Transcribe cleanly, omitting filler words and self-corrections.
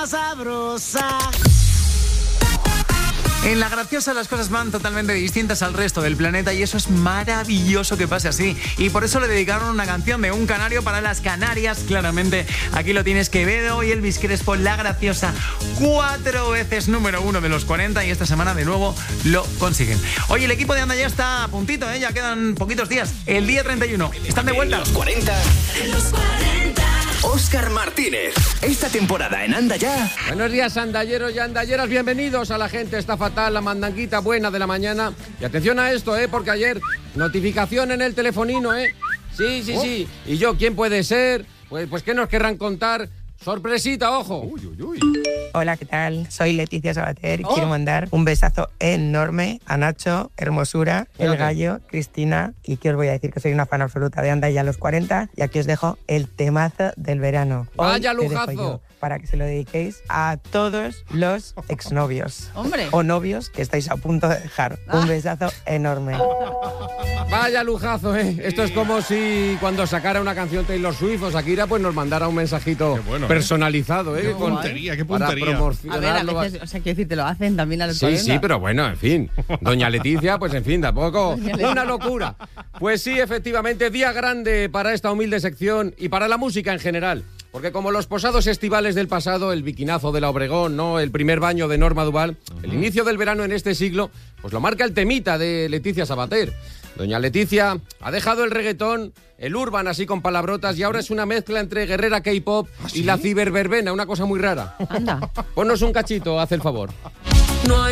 más sabrosa. En La Graciosa las cosas van totalmente distintas al resto del planeta y eso es maravilloso que pase así. Y por eso le dedicaron una canción de un canario para las Canarias, claramente. Aquí lo tienes, Quevedo y Elvis Crespo, La Graciosa, 4 veces número 1 de los 40 y esta semana de nuevo lo consiguen. Oye, el equipo de Anda ya está a puntito, ya quedan poquitos días. El día 31, están de vuelta. Los 40. Óscar Martínez. Esta temporada en Anda Ya. Buenos días, andalleros y andalleras. Bienvenidos a La Gente Está Fatal, la mandanguita buena de la mañana. Y atención a esto, porque ayer notificación en el telefonino, Sí. ¿Y yo quién puede ser? Pues ¿qué nos querrán contar? Sorpresita, ojo. Uy. Hola, ¿qué tal? Soy Leticia Sabater y quiero mandar un besazo enorme a Nacho, Hermosura, El Gallo, Cristina, y que os voy a decir que soy una fan absoluta de Anda Ya a los 40 y aquí os dejo el temazo del verano. ¡Vaya Hoy te dejo lujazo! yo para que se lo dediquéis a todos los exnovios. ¡Hombre! O novios que estáis a punto de dejar. Un besazo enorme. Vaya lujazo, Esto es como si cuando sacara una canción Taylor Swift o Shakira, pues nos mandara un mensajito personalizado, Qué puntería. Para promocionarlo. A ver, a veces, quiero decir, te lo hacen también a los Sí, 40. sí, pero bueno, en fin. Doña Leticia, pues en fin, tampoco una locura. Pues sí, efectivamente, día grande para esta humilde sección y para la música en general. Porque como los posados estivales del pasado, el biquinazo de la Obregón, ¿no? El primer baño de Norma Duval, el inicio del verano en este siglo, pues lo marca el temita de Leticia Sabater. Doña Leticia ha dejado el reggaetón, el urban así con palabrotas y ahora es una mezcla entre guerrera K-pop y la ciberverbena, una cosa muy rara. Anda. Ponnos un cachito, haz el favor. No hay